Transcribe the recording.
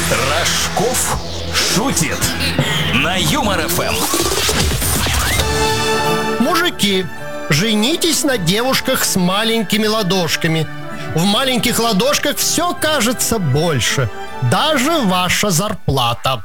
Рожков шутит на Юмор ФМ. Мужики, женитесь на девушках с маленькими ладошками. В маленьких ладошках все кажется больше, даже ваша зарплата.